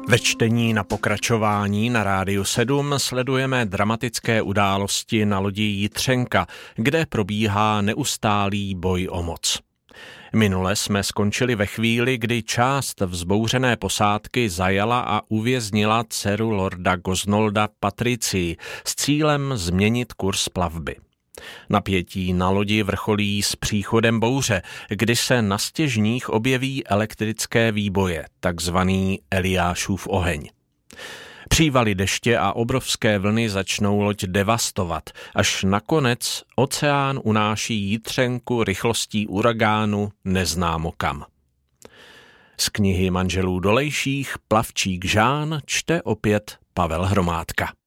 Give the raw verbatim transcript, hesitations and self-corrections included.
Ve čtení na pokračování na Rádiu sedm sledujeme dramatické události na lodi Jitřenka, kde probíhá neustálý boj o moc. Minule jsme skončili ve chvíli, kdy část vzbouřené posádky zajala a uvěznila dceru lorda Gosnolda Patricii s cílem změnit kurz plavby. Napětí na lodi vrcholí s příchodem bouře, kdy se na stěžních objeví elektrické výboje, takzvaný Eliášův oheň. Přívaly deště a obrovské vlny začnou loď devastovat, až nakonec oceán unáší Jitřenku rychlostí uragánu neznámo kam. Z knihy manželů Dolejších Plavčík Žán čte opět Pavel Hromádka.